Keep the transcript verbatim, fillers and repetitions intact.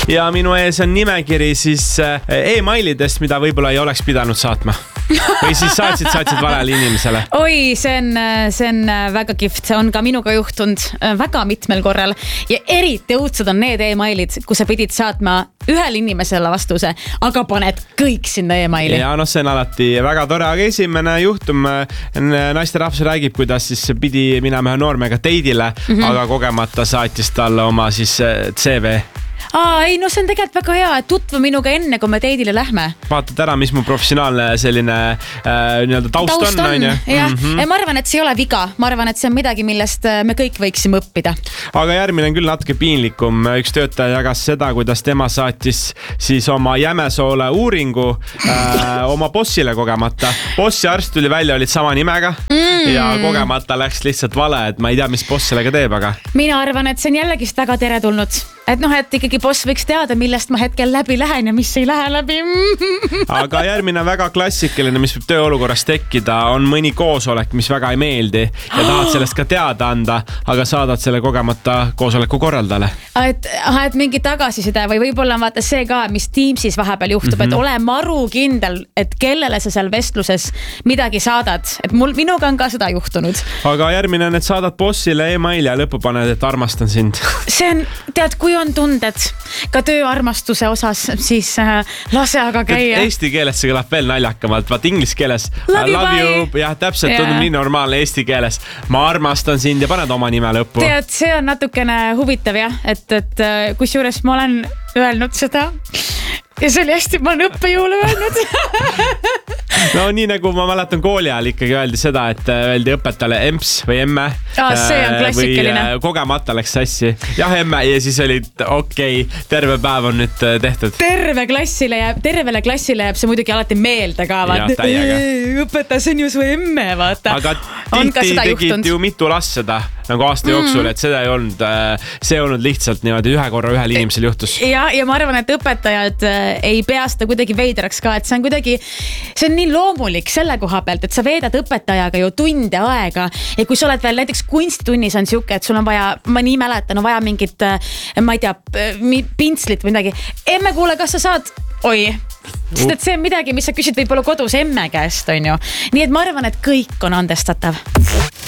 ja minu ees on nimekiri siis e-mailidest, mida võib-olla ei oleks pidanud saatma. Või siis saatsid, saatsid valele inimesele. Oi, see on, see on väga kihvt. See on ka minuga juhtunud väga mitmel korral. Ja eriti õudsad on need e-mailid, kus sa pidid saatma ühele inimesele vastuse, aga paned kõik sinna e-maili. Ja no see on alati väga tore, aga esimene juhtum naisterahvas räägib, kuidas siis pidi minema ühe noormega teidile, mm-hmm. aga kogemata saatis talle oma siis C V. Aa, ei, no see on tegelikult väga hea, et tutvu minuga enne, kui me teidile lähme. Vaatad ära, mis mu professionaalne selline äh, nii-öelda taust, taust on. on. Ja. Mm-hmm. Ma arvan, et see ei ole viga. Ma arvan, et see on midagi, millest me kõik võiksime õppida. Aga järgmine on küll natuke piinlikum. Üks töötaja jagas seda, kuidas tema saatis siis oma Jämesoole uuringu äh, oma bossile kogemata. Bossi arst tuli välja, olid sama nimega mm. ja kogemata läks lihtsalt vale, et ma ei tea, mis boss sellega teeb, aga... Mina arvan, et see on jällegist väga teretulnud. Et noh, et ikkagi boss võiks teada, millest ma hetkel läbi lähen ja mis ei lähe läbi. Aga järgmine väga klassikaline, mis võib tööolukorras tekkida, on mõni koosolek, mis väga ei meeldi ja tahad sellest ka teada anda, aga saadad selle kogemata koosoleku korraldale. Et, aha, et mingi tagasiside või võib-olla vaata see ka, mis Teamsis vahepeal juhtub, mm-hmm. et ole maru kindel, et kellele sa seal vestluses midagi saadad. Et mul, minuga on ka seda juhtunud. Aga järgmine on, et saadad bossile e-maili ja lõppu paned, et armastan sind. See on, tead, kui on tunded ka tööarmastuse osas, siis äh, lase aga käia. Eesti keeles see kõlab veel naljakamalt, vaat inglise keeles love, love you, jah, täpselt yeah. tundub nii normaalne eesti keeles. Ma armastan sind ja paned oma nime lõppu. Tead, see on natukene huvitav, jah, et, et kus juures ma olen öelnud seda ja see oli hästi, ma olen õppejõule öelnud. No nii nagu ma mäletan kooli ajal ikkagi öeldi seda, et öeldi õpetajale emps või emme. Ah, see on klassikaline. Või kogemata läks sassi. Jah, emme ja siis oli okei, okay, terve päev on nüüd tehtud. Terve klassile jääb, tervele klassile jääb see muidugi alati meelde ka. Vaata. Ja, õpetaja, see on ju su emme, vaata. Aga tihti tegid ju mitu last seda nagu aasta jooksul, mm. et seda ei olnud, see ei olnud lihtsalt niimoodi ühe korra ühel inimesel juhtus. Ja, ja ma arvan, et õpetajad ei pea seda kuidagi veidraks ka, et see on kuidagi, see on nii loomulik selle koha pealt, et sa veedad õpetajaga ju tunde aega ja kui sa oled veel näiteks kunstitunnis on siuke, et sul on vaja, ma nii mäletan, on vaja mingit, ma ei tea, pintslit või midagi. Emme, kuule, kas sa saad? Oi, sest et see on midagi, mis sa küsid võib-olla kodus emme käest, on ju. Nii et ma arvan, et kõik on andestatav.